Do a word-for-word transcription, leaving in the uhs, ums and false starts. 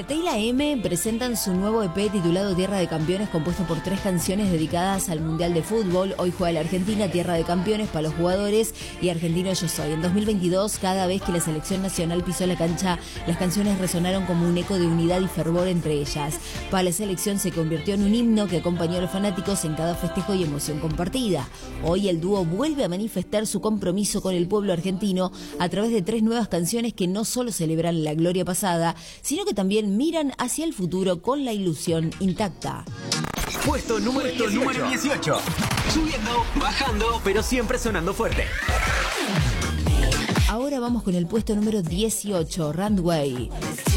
T y la M presentan su nuevo E P titulado Tierra de Campeones, compuesto por tres canciones dedicadas al Mundial de Fútbol. Hoy juega la Argentina, Tierra de Campeones para los jugadores y Argentino Yo Soy. En dos mil veintidós, cada vez que la selección nacional pisó la cancha, las canciones resonaron como un eco de unidad y fervor entre ellas. Para la selección se convirtió en un himno que acompañó a los fanáticos en cada festejo y emoción compartida. Hoy el dúo vuelve a manifestar su compromiso con el pueblo argentino a través de tres nuevas canciones que no solo celebran la gloria pasada, sino que también miran hacia el futuro con la ilusión intacta. Puesto número, Puesto número dieciocho. Subiendo, bajando, pero siempre sonando fuerte. Ahora vamos con el puesto número dieciocho, Runway.